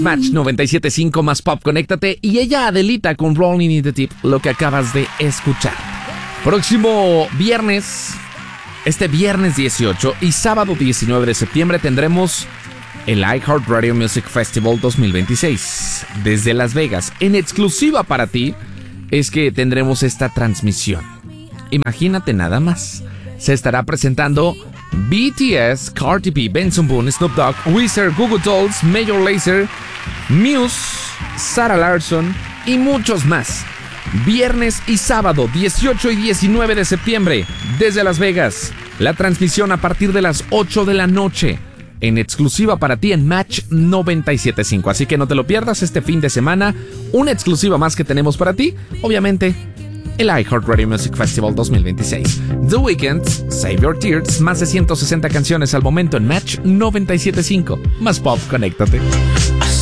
Match 97.5 más Pop, conéctate. Y ella, Adelita, con Rolling in the Deep, lo que acabas de escuchar. Próximo viernes, este viernes 18 y sábado 19 de septiembre tendremos el iHeartRadio Music Festival 2026 desde Las Vegas. En exclusiva para ti es que tendremos esta transmisión. Imagínate nada más. Se estará presentando BTS, Cardi B, Benson Boone, Snoop Dogg, Weezer, Goo Goo Dolls, Major Lazer, Muse, Sarah Larsson y muchos más. Viernes y sábado 18 y 19 de septiembre desde Las Vegas. La transmisión a partir de las 8 de la noche. En exclusiva para ti en Match 97.5. Así que no te lo pierdas este fin de semana. Una exclusiva más que tenemos para ti. Obviamente, el iHeartRadio Music Festival 2026. The Weeknd, Save Your Tears. Más de 160 canciones al momento en Match 97.5. Más Pop, conéctate.